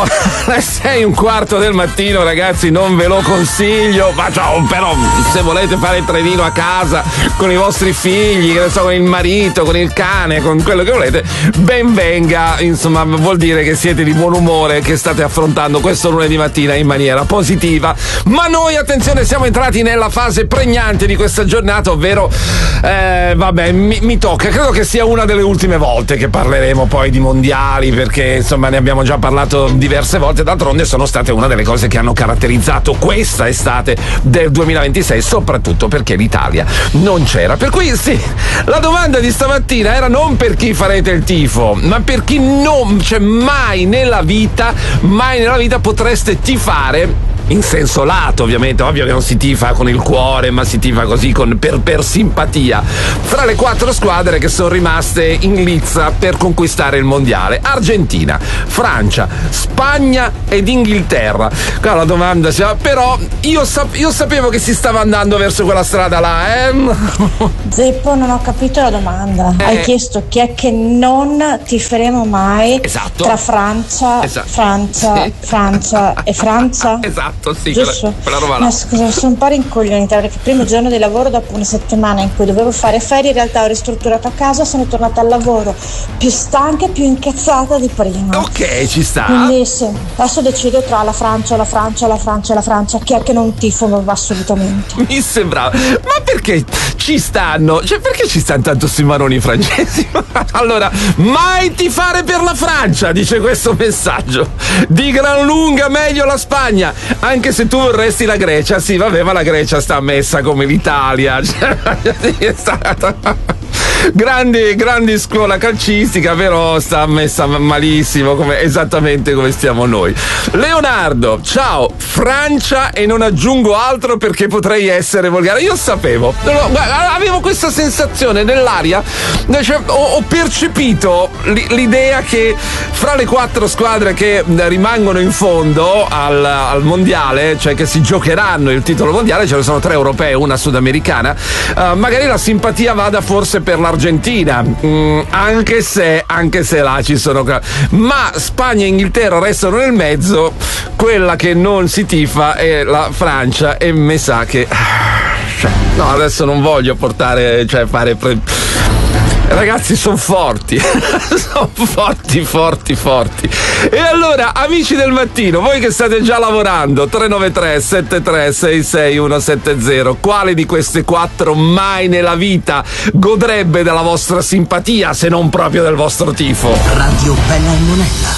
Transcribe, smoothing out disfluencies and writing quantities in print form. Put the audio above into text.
alle 6:15 del mattino, ragazzi, non ve lo consiglio, ma però se volete fare il trenino a casa con i vostri figli, che ne so, con il marito, con il cane, con quello che volete, ben venga. Insomma, vuol dire che siete di buon umore, che state affrontando questo lunedì mattina in maniera positiva. Ma noi, attenzione, siamo entrati nella fase pregnante di questa giornata, ovvero mi tocca, credo che sia una delle ultime volte che parleremo poi di mondiali, perché insomma ne abbiamo già parlato diverse volte, d'altronde sono state una delle cose che hanno caratterizzato questa estate del 2026, soprattutto perché l'Italia non c'era. Per cui sì, la domanda di stamattina era non per chi farete il tifo, ma per chi non, cioè mai nella vita potreste tifare in senso lato, ovviamente. Ovvio che non si tifa con il cuore, ma si tifa così per simpatia, fra le 4 squadre che sono rimaste in lizza per conquistare il mondiale: Argentina, Francia, Spagna ed Inghilterra. Qua la domanda però io sapevo che si stava andando verso quella strada là, Zeppo, non ho capito la domanda. Hai chiesto chi è che non tiferemo mai. Esatto. Tra Francia e Francia. Esatto, sì, quella roba là. Ma scusa, sono un po' rincoglionita, perché il primo giorno di lavoro dopo una settimana in cui dovevo fare ferie, in realtà ho ristrutturato a casa, sono tornata al lavoro più stanca e più incazzata di prima. Ok, ci sta. Quindi sì, adesso decido tra la Francia, chi è che non tifo assolutamente. Mi sembrava. Ma perché ci stanno? Cioè, perché ci stanno tanto sti maroni francesi? Allora, mai tifare per la Francia, dice questo messaggio. Di gran lunga meglio la Spagna, anche se tu vorresti la Grecia. Sì, vabbè, ma la Grecia sta messa come l'Italia. È stata grandi scuola calcistica, però sta messa malissimo, esattamente come stiamo noi. Leonardo, ciao, Francia, e non aggiungo altro perché potrei essere volgare. Io sapevo, avevo questa sensazione nell'aria, cioè, ho percepito l'idea che fra le 4 squadre che rimangono in fondo al mondiale, cioè che si giocheranno il titolo mondiale, ce ne sono 3 europee e una sudamericana, magari la simpatia vada forse per l'Argentina, anche se là ci sono, ma Spagna e Inghilterra restano nel mezzo. Quella che non si tifa è la Francia, e mi sa che no, adesso non voglio ragazzi, sono forti. Sono forti. E allora, amici del mattino, voi che state già lavorando, 393 7366 170, quale di queste 4 mai nella vita godrebbe della vostra simpatia, se non proprio del vostro tifo? Radio Bella e Monella.